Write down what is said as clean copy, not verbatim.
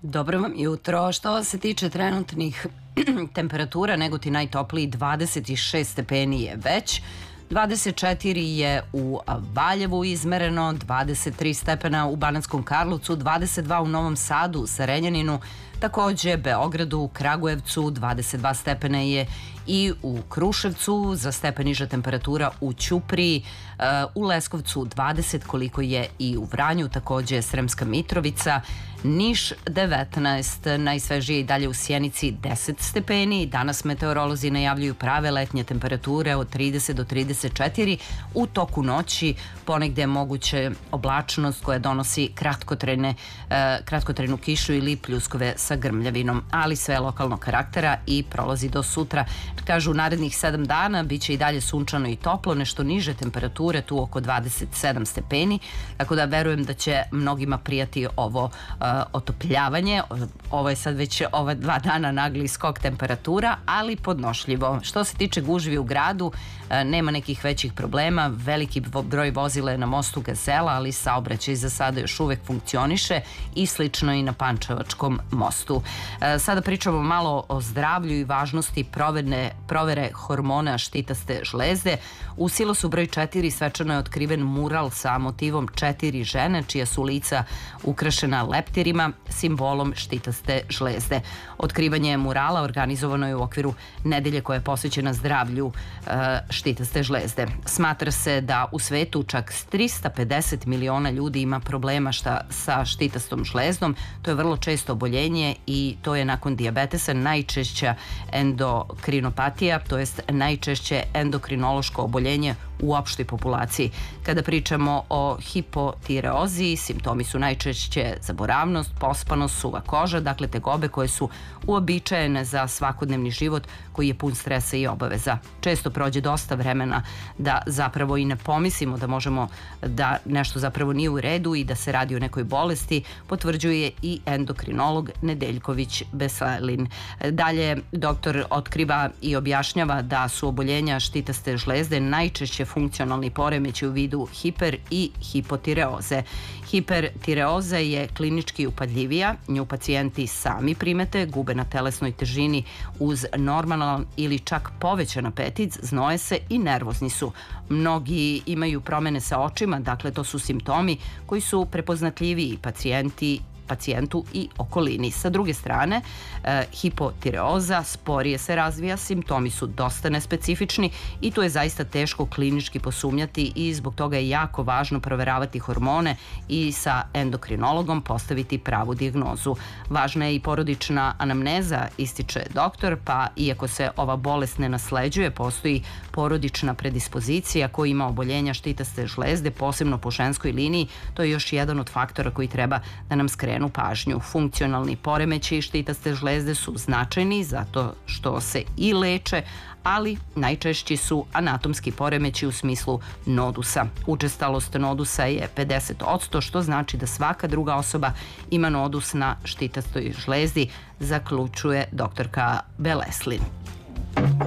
Dobro vam jutro. Što se tiče trenutnih temperatura, Negotin najtopliji 26 stepeni je već. 24 je u Valjevu izmereno, 23 stepena u Banatskom Karlovcu, 22 u Novom Sadu, Zrenjaninu, takođe Beogradu, Kragujevcu, 22 stepena je i u Kruševcu, za stepen niža temperatura u Ćupriji, u Leskovcu 20, koliko je i u Vranju, takođe Sremska Mitrovica, Niš 19, najsvežije i dalje u Sjenici 10 stepeni. Danas meteorolozi najavljuju prave letnje temperature od 30 do 34. U toku noći ponegde je moguće oblačnost koja donosi kratkotrajnu kišu ili pljuskove sa grmljavinom, ali sve lokalnog karaktera i prolazi do sutra. Kažu, u narednih 7 dana biće i dalje sunčano i toplo, nešto niže temperature, tu oko 27 stepeni, tako da verujem da će mnogima prijati ovo otopljavanje. Ovo je sad već ova 2 dana nagli skok temperatura, ali podnošljivo. Što se tiče gužvi u gradu, nema nekih većih problema, veliki broj vozila je na mostu Gazela, ali saobraćaj za sada još uvek funkcioniše i slično i na Pančevačkom mostu. Sada pričamo malo o zdravlju i važnosti provere hormona štitaste žlezde. U silosu broj 4 svečano je otkriven mural sa motivom 4 žene čija su lica ukrašena leptirima, simbolom štitaste žlezde. Otkrivanje murala organizovano je u okviru nedelje koja je posvećena zdravlju štitaste žlezde. Smatra se da u svetu čak 350 miliona ljudi ima problema sa štitastom žlezdom. To je vrlo često oboljenje i to je nakon dijabetesa najčešća endokrinopatija, to jest najčešće endokrinološko oboljenje u opštoj populaciji. Kada pričamo o hipotireozi, simptomi su najčešće zaboravnost, pospanost, suva koža, dakle tegobe koje su uobičajene za svakodnevni život koji je pun stresa i obaveza. Često prođe dosta vremena da zapravo i ne pomislimo da možemo da nešto zapravo nije u redu i da se radi o nekoj bolesti, potvrđuje i endokrinolog Nedeljković Besalin. Dalje, doktor otkriva i objašnjava da su oboljenja štitaste žlezde najčešće funkcionalni poremećaj u vidu hiper i hipotireoze. Hipertireoza je klinički upadljivija, nju pacijenti sami primete, gube na telesnoj težini uz normalan ili čak povećan apetit, znoje se i nervozni su. Mnogi imaju promene sa očima, dakle to su simptomi koji su prepoznatljiviji pacijentu i okolini. Sa druge strane, hipotireoza sporije se razvija, simptomi su dosta nespecifični i tu je zaista teško klinički posumnjati i zbog toga je jako važno proveravati hormone i sa endokrinologom postaviti pravu dijagnozu. Važna je i porodična anamneza, ističe doktor, pa iako se ova bolest ne nasleđuje, postoji porodična predispozicija ko ima oboljenja štitaste žlezde, posebno po ženskoj liniji. To je još jedan od faktora koji treba da nam skrenu pažnju. Funkcionalni poremećaji štitaste žlezde su značajni zato što se i leče, ali najčešći su anatomski poremećaji u smislu nodusa. Učestalost nodusa je 50%, što znači da svaka druga osoba ima nodus na štitastoj žlezdi, zaključuje doktorka Beleslin.